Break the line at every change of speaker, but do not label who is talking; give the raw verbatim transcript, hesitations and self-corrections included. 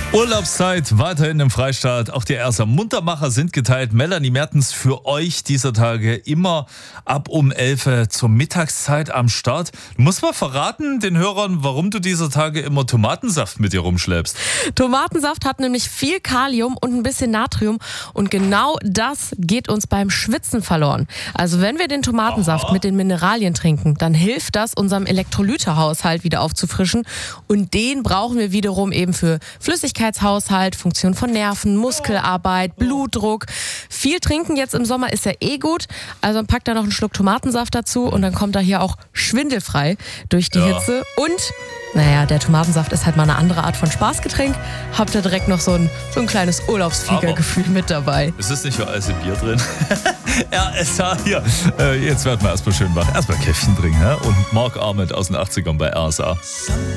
Urlaubszeit weiterhin im Freistaat. Auch die R S A-Muntermacher sind geteilt. Melanie Mertens für euch dieser Tage immer ab um elf zur Mittagszeit am Start. Muss mal verraten den Hörern, warum du dieser Tage immer Tomatensaft mit dir rumschleppst.
Tomatensaft hat nämlich viel Kalium und ein bisschen Natrium und genau das geht uns beim Schwitzen verloren. Also wenn wir den Tomatensaft
Aha.
mit den Mineralien trinken, dann hilft das, unserem Elektrolytehaushalt wieder aufzufrischen und den brauchen wir wiederum eben für Flüssigkeitshaushalt, Funktion von Nerven, Muskelarbeit, Blutdruck. Viel trinken jetzt im Sommer ist ja eh gut, also packt da noch einen Schluck Tomatensaft dazu und dann kommt er hier auch schwindelfrei durch die
Ja.
Hitze und naja, der Tomatensaft ist halt mal eine andere Art von Spaßgetränk. Habt ihr direkt noch so ein, so ein kleines Urlaubsfliegergefühl mit dabei.
Ist es nicht für alles Bier drin? R S A hier. Äh, jetzt werden wir erstmal schön wach. Erstmal Käffchen trinken. Hä? Und Mark Arment aus den achtzigern bei R S A.